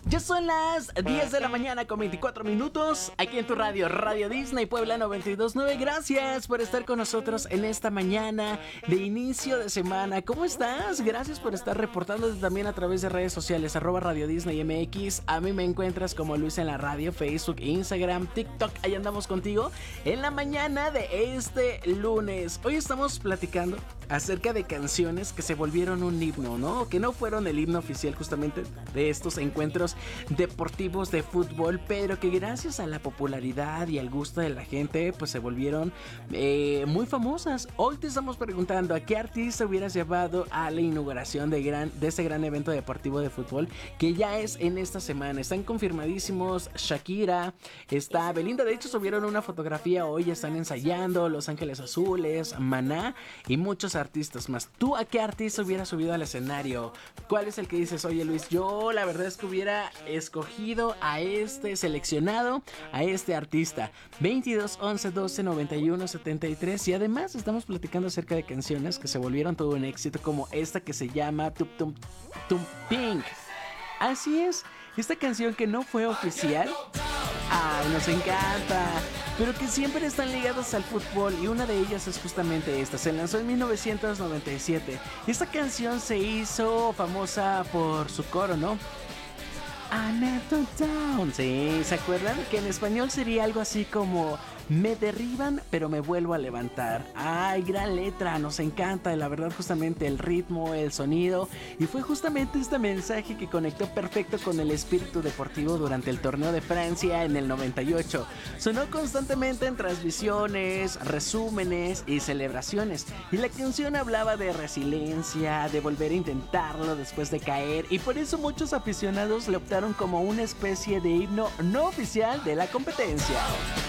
Ya son las 10 de la mañana con 24 minutos, aquí en tu radio, Radio Disney Puebla 92.9. Gracias por estar con nosotros en esta mañana de inicio de semana. ¿Cómo estás? Gracias por estar reportándote también a través de redes sociales, @Radio Disney MX. A mí me encuentras como Luis en la radio, Facebook, Instagram, TikTok. Ahí andamos contigo en la mañana de este lunes. Hoy estamos platicando acerca de canciones que se volvieron un himno, ¿no? Que no fueron el himno oficial justamente de estos encuentros deportivos de fútbol, pero que gracias a la popularidad y al gusto de la gente, pues se volvieron muy famosas. Hoy te estamos preguntando a qué artista hubieras llevado a la inauguración de este gran evento deportivo de fútbol que ya es en esta semana. Están confirmadísimos Shakira, está Belinda, de hecho subieron una fotografía hoy, están ensayando Los Ángeles Azules, Maná y muchos artistas más. ¿Tú a qué artista hubieras subido al escenario? ¿Cuál es el que dices, oye Luis, yo la verdad es que hubiera escogido a seleccionado a este artista? 22 11 12 91 73. Y además estamos platicando acerca de canciones que se volvieron todo un éxito, como esta que se llama Tum Tum Tum Pink. Así es, esta canción que no fue oficial. ¡Ay, nos encanta! Pero que siempre están ligados al fútbol, y una de ellas es justamente esta. Se lanzó en 1997. Esta canción se hizo famosa por su coro, ¿no? I never down. Sí, ¿se acuerdan? Que en español sería algo así como: me derriban, pero me vuelvo a levantar. ¡Ay, gran letra! Nos encanta, la verdad, justamente el ritmo, el sonido. Y fue justamente este mensaje que conectó perfecto con el espíritu deportivo durante el torneo de Francia en el 98. Sonó constantemente en transmisiones, resúmenes y celebraciones. Y la canción hablaba de resiliencia, de volver a intentarlo después de caer. Y por eso muchos aficionados le optaron como una especie de himno no oficial de la competencia.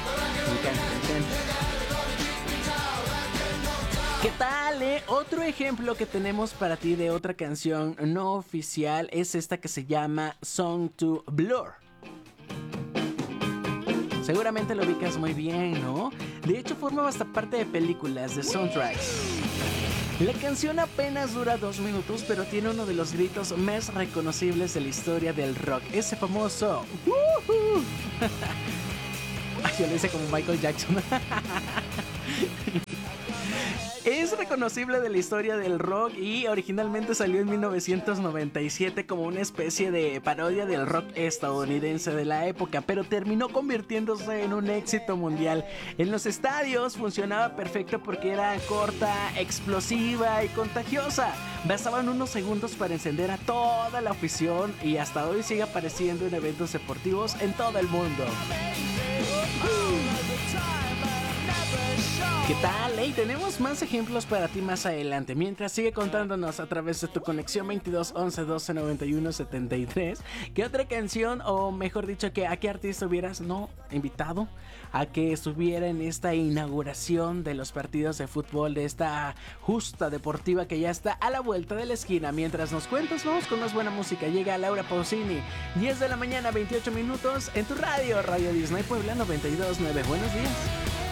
¿Qué tal, Otro ejemplo que tenemos para ti de otra canción no oficial es esta que se llama Song to Blur. Seguramente lo ubicas muy bien, ¿no? De hecho, forma hasta parte de películas, de soundtracks. La canción apenas dura 2 minutos, pero tiene uno de los gritos más reconocibles de la historia del rock. Ese famoso ¡Woohoo! Yo lo hice como Michael Jackson. Es reconocible de la historia del rock y originalmente salió en 1997 como una especie de parodia del rock estadounidense de la época, pero terminó convirtiéndose en un éxito mundial. En los estadios funcionaba perfecto porque era corta, explosiva y contagiosa. Bastaban unos segundos para encender a toda la afición, y hasta hoy sigue apareciendo en eventos deportivos en todo el mundo. ¿Qué tal? Hey, tenemos más ejemplos para ti más adelante. Mientras, sigue contándonos a través de tu conexión 22 11 12 91 73 qué otra canción, o mejor dicho, a qué artista hubieras invitado a que estuviera en esta inauguración de los partidos de fútbol, de esta justa deportiva que ya está a la vuelta de la esquina. Mientras nos cuentas, vamos con más buena música. Llega Laura Pausini, 10 de la mañana 28 minutos en tu radio, Radio Disney Puebla 92.9. Buenos días.